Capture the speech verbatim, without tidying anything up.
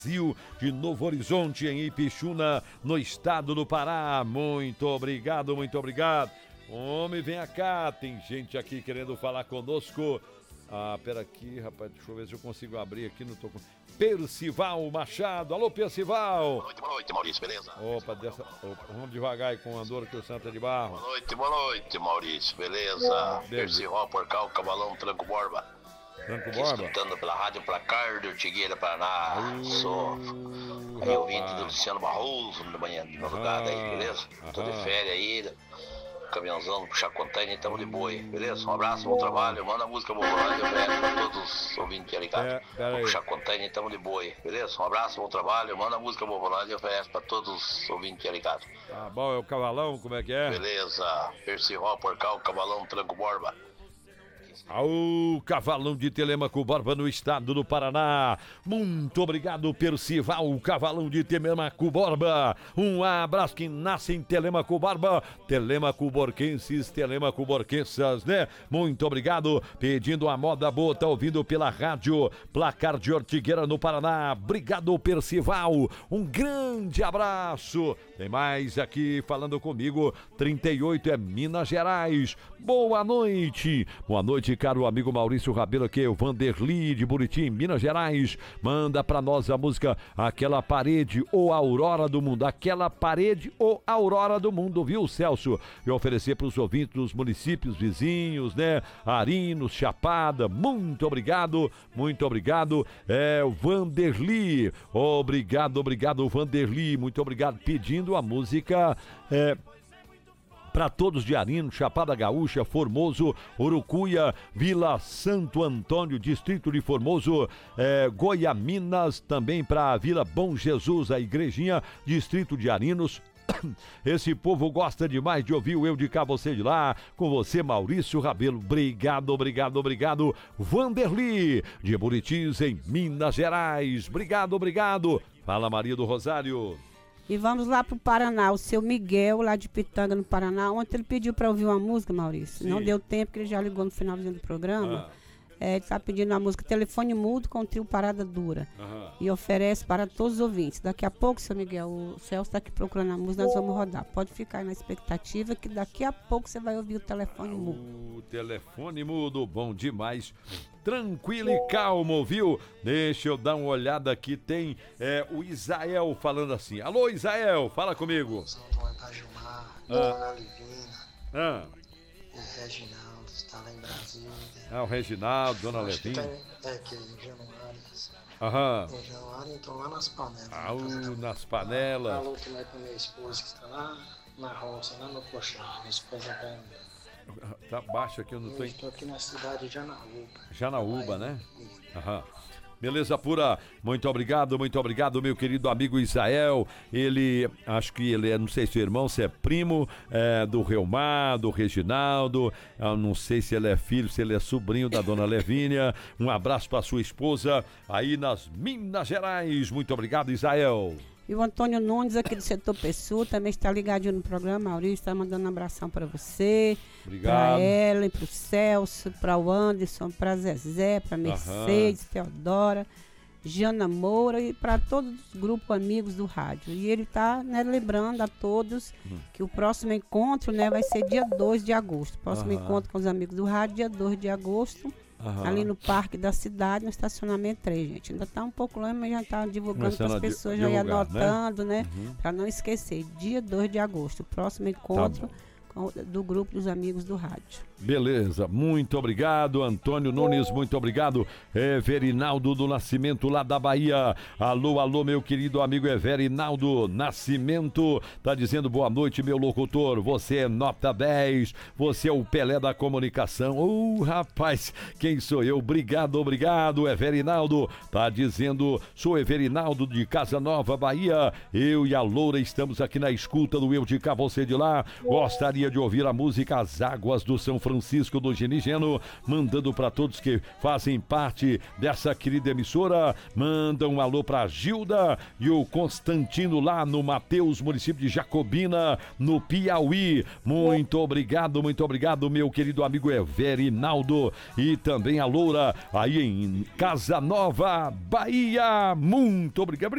de Novo Horizonte, em Ipixuna, no estado do Pará. Muito obrigado, muito obrigado. Homem, vem cá, tem gente aqui querendo falar conosco. Ah, pera aqui, rapaz, deixa eu ver se eu consigo abrir aqui, não tô com... Percival Machado, alô Percival. Boa noite, boa noite, Maurício, beleza? Opa, dessa... Opa, vamos devagar aí com o Andor, que o Santa de Barro. Boa noite, boa noite, Maurício, beleza? Percival, Porcal, Cavalão, Tranco Borba. Tranco Borba? Escutando pela rádio Placar do Tigueira, Paraná. Uh, Sou aí ouvinte do Luciano Barroso, na manhã de madrugada aí, beleza? Aham. Tô de férias aí, caminhãozão, puxar container, tamo de boa aí, beleza? Um abraço, bom trabalho, manda a música popular de oferta pra todos os ouvintes de Aricato. É, puxar container, tamo de boa aí, beleza? Um abraço, bom trabalho, manda a música popular de oferta pra todos os ouvintes de Aricato. Tá bom, é o Cavalão, como é que é? Beleza, Percival, Porcal, Cavalão, Tranco Borba. Ao Cavalão de Telêmaco Borba, no estado do Paraná. Muito obrigado, Percival, Cavalão de Telêmaco Borba. Um abraço, que nasce em Telêmaco Borba, Telêmaco Borquenses, Telêmaco Borquenças, né? Muito obrigado. Pedindo a moda boa, tá ouvindo pela rádio Placar de Ortigueira, no Paraná. Obrigado, Percival. Um grande abraço. Tem mais aqui falando comigo. trinta e oito é Minas Gerais. Boa noite. Boa noite, caro amigo Maurício Rabelo, aqui é o Vanderli de Buriti, Minas Gerais. Manda pra nós a música Aquela Parede ou Aurora do Mundo. Aquela Parede ou Aurora do Mundo, viu, Celso? E oferecer pros ouvintes dos municípios vizinhos, né? Arinos, Chapada, muito obrigado, muito obrigado. É o Vanderli. Obrigado, obrigado, Vanderli. Muito obrigado. Pedindo a música... É... para todos de Arinos, Chapada Gaúcha, Formoso, Urucuia, Vila Santo Antônio, Distrito de Formoso, é, Goiaminas, também para Vila Bom Jesus, a Igrejinha, Distrito de Arinos. Esse povo gosta demais de ouvir o Eu de Cá, Você de Lá, com você, Maurício Rabelo. Obrigado, obrigado, obrigado. Vanderli, de Buritis, em Minas Gerais. Obrigado, obrigado. Fala, Maria do Rosário. E vamos lá pro Paraná, o seu Miguel, lá de Pitanga, no Paraná. Ontem ele pediu para ouvir uma música, Maurício. Sim. Não deu tempo, porque ele já ligou no finalzinho do programa. Ah. É, ele está pedindo uma música Telefone Mudo com o trio Parada Dura. Aham. E oferece para todos os ouvintes. Daqui a pouco, seu Miguel, o Celso está aqui procurando a música, nós vamos rodar. Pode ficar aí na expectativa que daqui a pouco você vai ouvir o Telefone Mudo. O Telefone Mudo, bom demais. Tranquilo e calmo, viu? Deixa eu dar uma olhada aqui. Tem é, o Isael falando assim. Alô, Isael, fala comigo. Gilmar, ah. Dona Levina, ah. o Reginaldo está lá em Brasília. Ah, o Reginaldo, Dona Levina. É, que em Januário. Aham. Em Januário, então lá nas panelas. Ah, uh, nas panelas. Alô, também para minha esposa que está lá na roça, lá no Colchão. Minha esposa vai. Tá baixo aqui, eu não tô... Eu estou aqui na cidade de Janaúba. Janaúba, né? Aham. Beleza pura, muito obrigado, muito obrigado, meu querido amigo Isael. Ele, acho que ele é, não sei se é irmão, se é primo é, do Reumar, do Reginaldo. Eu não sei se ele é filho, se ele é sobrinho da Dona Levínia. Um abraço para sua esposa aí nas Minas Gerais. Muito obrigado, Isael. E o Antônio Nunes, aqui do setor Pessoa, também está ligadinho no programa. Maurício está mandando um abração para você. Obrigado. Para Ellen, para o Celso, para o Anderson, para Zezé, para Mercedes, aham, Teodora, Jana Moura e para todos os grupos amigos do rádio. E ele está, né, lembrando a todos hum. que o próximo encontro, né, vai ser dia dois de agosto. Próximo aham. encontro com os amigos do rádio, dia dois de agosto. Aham. Ali no Parque da Cidade, no estacionamento três, gente. Ainda está um pouco longe, mas já está divulgando para as pessoas já ir anotando, né? né? Uhum. Para não esquecer, dia dois de agosto, o próximo encontro tá com, do grupo dos amigos do rádio. Beleza, muito obrigado, Antônio Nunes, muito obrigado, Everinaldo do Nascimento, lá da Bahia. Alô, alô, meu querido amigo Everinaldo Nascimento, tá dizendo boa noite, meu locutor, você é nota dez, você é o Pelé da comunicação. Uh, rapaz, quem sou eu? Obrigado, obrigado, Everinaldo, tá dizendo, sou Everinaldo de Casa Nova, Bahia, eu e a Loura estamos aqui na escuta do Eu de Cá, Você de Lá. Gostaria de ouvir a música As Águas do São Francisco Francisco do Genigeno, mandando para todos que fazem parte dessa querida emissora. Manda um alô para Gilda e o Constantino lá no Mateus, município de Jacobina, no Piauí. Muito obrigado, muito obrigado, meu querido amigo Everinaldo, e também a Loura aí em Casa Nova, Bahia. Muito obrigado.